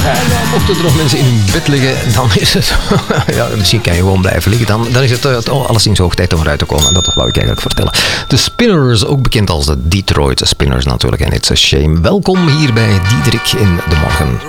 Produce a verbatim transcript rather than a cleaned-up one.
nou, mochten er nog mensen in hun bed liggen, dan is het... ja, misschien kan je gewoon blijven liggen. Dan, dan is het uh, alleszins hoog tijd om eruit te komen. Dat wou ik eigenlijk vertellen. De Spinners, ook bekend als de Detroit Spinners natuurlijk. En It's a Shame. Welkom hier bij Diederik in de Morgen.